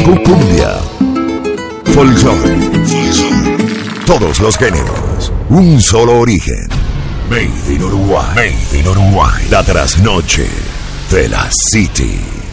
cumbia, folclore, todos los géneros, un solo origen. Made in Uruguay, la trasnoche de la City.